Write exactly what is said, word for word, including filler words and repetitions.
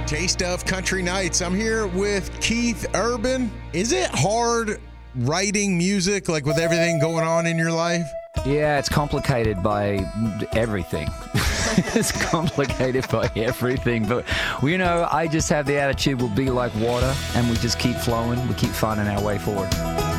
Taste of Country Nights. I'm here with Keith Urban. Is it hard writing music, like with everything going on in your life? Yeah, it's complicated by everything. It's complicated by everything. But, you know, I just have the attitude we'll be like water and we just keep flowing. We keep finding our way forward.